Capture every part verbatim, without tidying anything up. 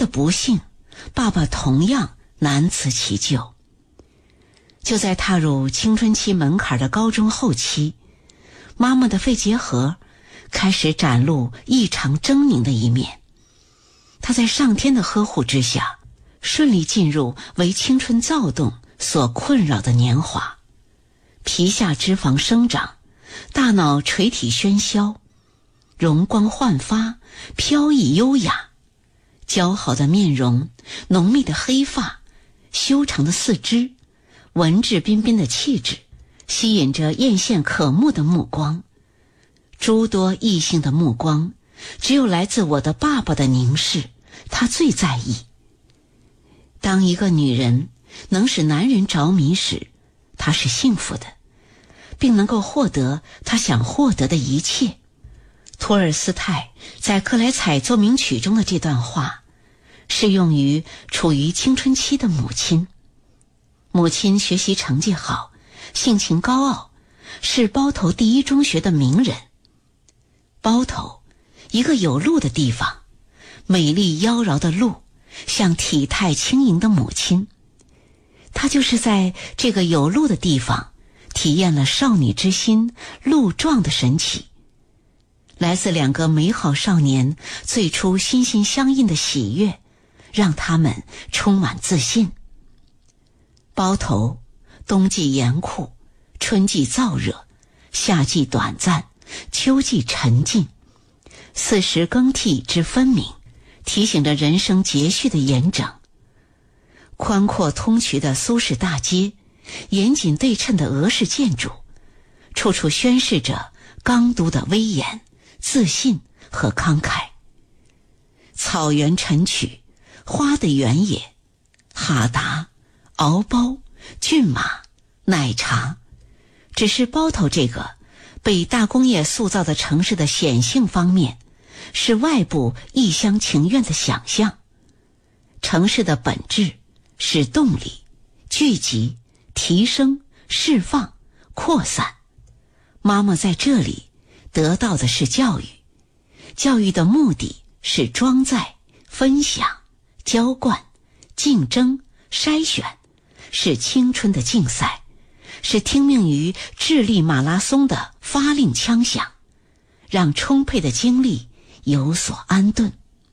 的不幸，爸爸同样难辞其咎。就在踏入青春期门槛的高中后期，妈妈的肺结核开始展露异常狰狞的一面。她在上天的呵护之下，顺利进入为青春躁动所困扰的年华，皮下脂肪生长，大脑垂体喧嚣，容光焕发，飘逸优雅，姣好的面容，浓密的黑发，修长的四肢，文质彬彬的气质，吸引着艳羡可慕的目光。诸多异性的目光，只有来自我的爸爸的凝视，他最在意。当一个女人能使男人着迷时，她是幸福的，并能够获得她想获得的一切。托尔斯泰在《克莱采奏鸣曲》中的这段话，适用于处于青春期的母亲。母亲学习成绩好，性情高傲，是包头第一中学的名人。包头，一个有鹿的地方，美丽妖娆的鹿，像体态轻盈的母亲。她就是在这个有鹿的地方，体验了少女之心鹿撞的神奇。来自两个美好少年最初心心相印的喜悦，让他们充满自信。包头，冬季严酷，春季燥热，夏季短暂，秋季沉静，四时更替之分明，提醒着人生节序的严整。宽阔通衢的苏式大街，严谨对称的俄式建筑，处处宣示着刚都的威严、自信和慷慨。草原晨曲，花的原野，哈达、敖包、骏马、奶茶，只是包头这个被大工业塑造的城市的显性方面，是外部一厢情愿的想象。城市的本质是动力、聚集、提升、释放、扩散。妈妈在这里得到的是教育，教育的目的是装载、分享、浇灌、竞争、筛选，是青春的竞赛，是听命于智力马拉松的发令枪响，让充沛的精力有所安顿。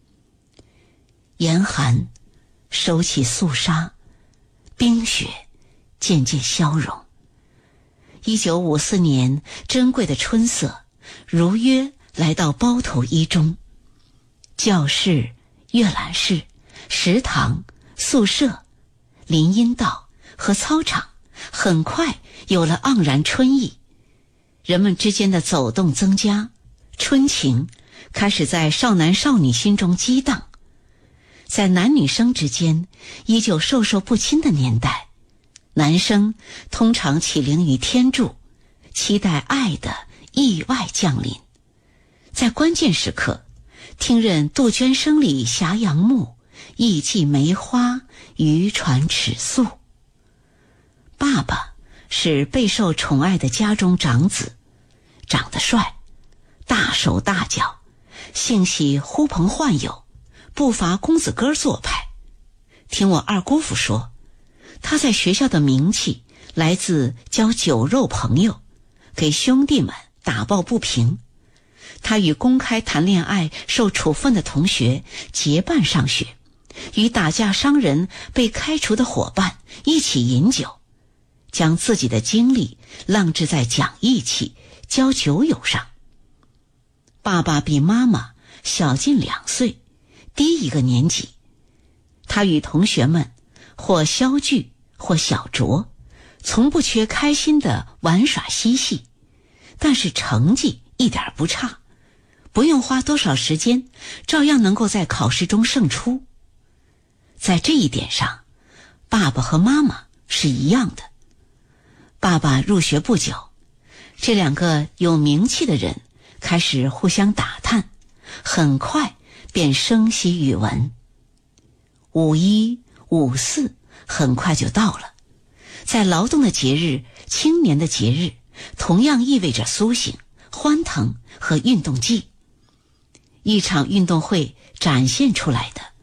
严寒收起肃杀，冰雪渐渐消融。一九五四年珍贵的春色如约来到包头一中，教室、阅览室、食堂、宿舍、林荫道和操场很快有了盎然春意。人们之间的走动增加，春情开始在少男少女心中激荡。在男女生之间依旧授受不亲的年代，男生通常起灵于天助，期待爱的意外降临。在关键时刻，听任杜鹃声里霞阳暮，意寄梅花，渔船尺素。爸爸是备受宠爱的家中长子，长得帅，大手大脚，性喜呼朋唤友，不乏公子哥做派。听我二姑父说，他在学校的名气来自交酒肉朋友，给兄弟们打抱不平。他与公开谈恋爱受处分的同学结伴上学，与打架伤人被开除的伙伴一起饮酒，将自己的精力浪掷在讲义气、交酒友上。爸爸比妈妈小近两岁，低一个年级。他与同学们或消聚或小酌，从不缺开心的玩耍嬉戏，但是成绩一点不差，不用花多少时间，照样能够在考试中胜出。在这一点上，爸爸和妈妈是一样的。爸爸入学不久，这两个有名气的人开始互相打探，很快便生习语文。五一、五四很快就到了，在劳动的节日、青年的节日，同样意味着苏醒、欢腾和运动季。一场运动会展现出来的，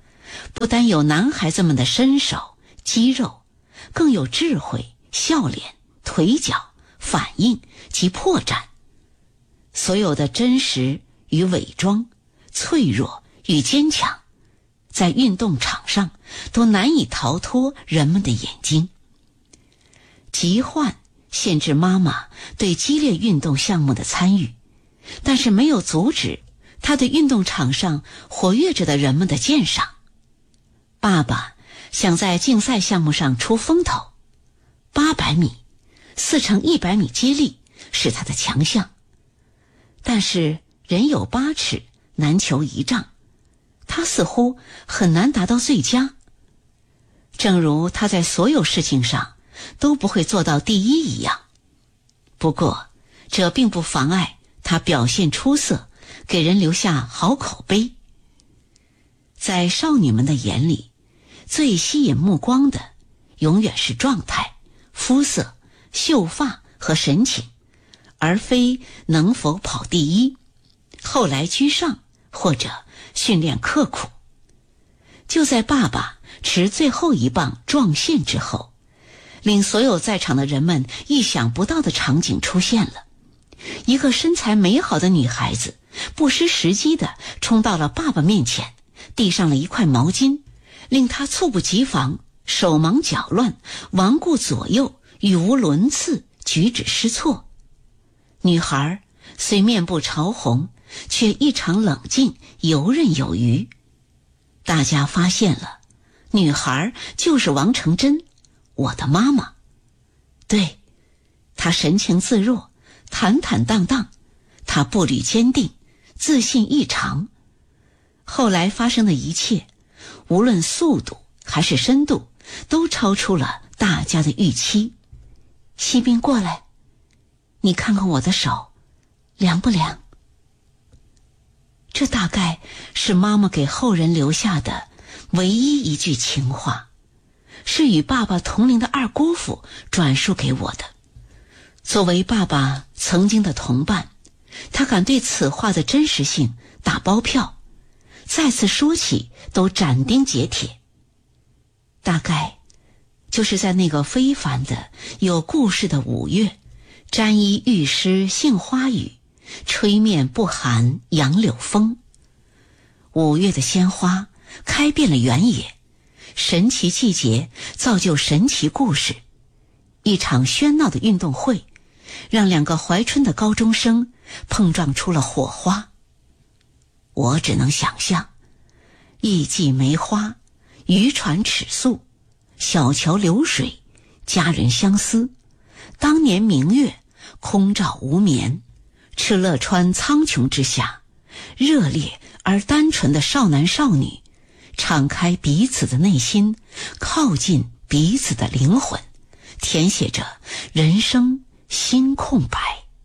不单有男孩子们的身手、肌肉，更有智慧、笑脸、腿脚、反应及破绽。所有的真实与伪装，脆弱与坚强，在运动场上都难以逃脱人们的眼睛。疾患限制妈妈对激烈运动项目的参与，但是没有阻止她对运动场上活跃着的人们的鉴赏。爸爸想在竞赛项目上出风头，八百米、四乘一百米接力是他的强项。但是人有八尺，难求一丈，他似乎很难达到最佳。正如他在所有事情上都不会做到第一一样。不过，这并不妨碍他表现出色，给人留下好口碑。在少女们的眼里，最吸引目光的永远是状态、肤色、秀发和神情，而非能否跑第一，后来居上或者训练刻苦。就在爸爸持最后一棒撞线之后，令所有在场的人们意想不到的场景出现了。一个身材美好的女孩子不失时机地冲到了爸爸面前，递上了一块毛巾，令他猝不及防，手忙脚乱，顽固左右，语无伦次，举止失措。女孩虽面部潮红，却异常冷静，游刃有余。大家发现了，女孩就是王成珍，我的妈妈。对，她神情自若，坦坦荡荡，她步履坚定，自信异常。后来发生的一切，无论速度还是深度，都超出了大家的预期。锡兵过来，你看看我的手，凉不凉？这大概是妈妈给后人留下的唯一一句情话，是与爸爸同龄的二姑父转述给我的。作为爸爸曾经的同伴，他敢对此话的真实性打包票，再次说起都斩钉截铁。大概就是在那个非凡的有故事的五月，沾衣欲湿杏花雨，吹面不寒杨柳风。五月的鲜花开遍了原野，神奇季节造就神奇故事。一场喧闹的运动会，让两个怀春的高中生碰撞出了火花。我只能想象，一季梅花，渔船尺素，小桥流水，佳人相思。当年明月，空照无眠，敕勒川苍穹之下，热烈而单纯的少男少女，敞开彼此的内心，靠近彼此的灵魂，填写着人生新空白。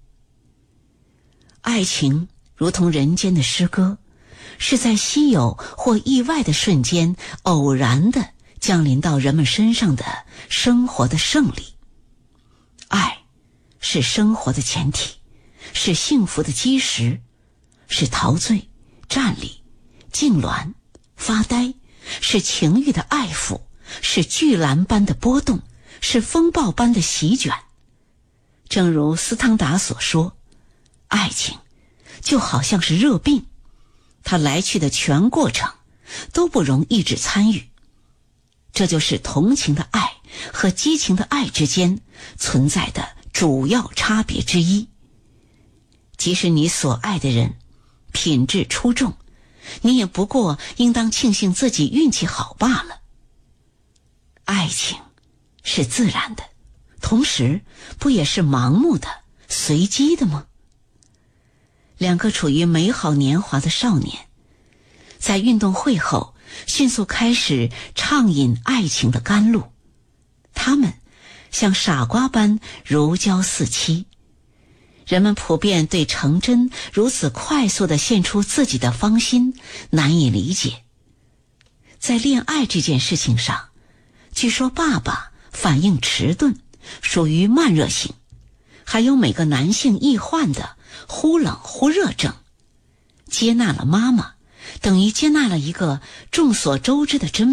爱情如同人间的诗歌，是在稀有或意外的瞬间偶然地降临到人们身上的生活的胜利。爱是生活的前提，是幸福的基石，是陶醉、站立、痉挛、发呆，是情欲的爱抚，是巨澜般的波动，是风暴般的席卷。正如斯汤达所说，爱情就好像是热病，它来去的全过程都不容抑制参与。这就是同情的爱和激情的爱之间存在的主要差别之一。即使你所爱的人品质出众，你也不过应当庆幸自己运气好罢了。爱情是自然的，同时不也是盲目的、随机的吗？两个处于美好年华的少年，在运动会后迅速开始畅饮爱情的甘露，他们像傻瓜般如胶似漆。人们普遍对成真如此快速地献出自己的芳心难以理解。在恋爱这件事情上，据说爸爸反应迟钝，属于慢热型，还有每个男性易患的忽冷忽热症。接纳了妈妈， 等于接纳了一个众所周知的真